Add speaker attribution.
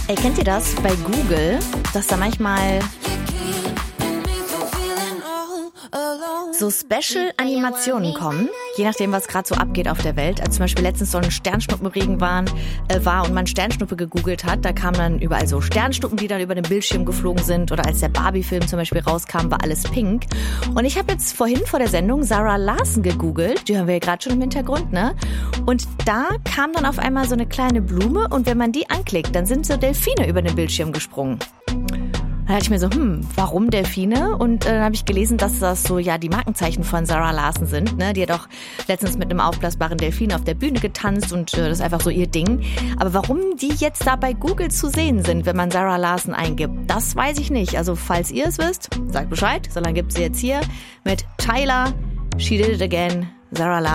Speaker 1: Ey, kennt ihr das bei Google, dass da manchmal so Special-Animationen kommen, je nachdem, was gerade so abgeht auf der Welt. Als zum Beispiel letztens so ein Sternschnuppenregen war und man Sternschnuppe gegoogelt hat, da kamen dann überall so Sternschnuppen, die dann über den Bildschirm geflogen sind. Oder als der Barbie-Film zum Beispiel rauskam, war alles pink. Und ich habe jetzt vorhin vor der Sendung Zara Larsson gegoogelt, die hören wir ja gerade schon im Hintergrund, ne? Und da kam dann auf einmal so eine kleine Blume und wenn man die anklickt, dann sind so Delfine über den Bildschirm gesprungen. Da dachte ich mir so, warum Delfine? Und dann habe ich gelesen, dass das so ja die Markenzeichen von Zara Larsson sind. Ne? Die hat auch letztens mit einem aufblasbaren Delfin auf der Bühne getanzt und das ist einfach so ihr Ding. Aber warum die jetzt da bei Google zu sehen sind, wenn man Zara Larsson eingibt, das weiß ich nicht. Also falls ihr es wisst, sagt Bescheid. So lange gibt sie jetzt hier mit Tyler, She Did It Again, Zara Larsson.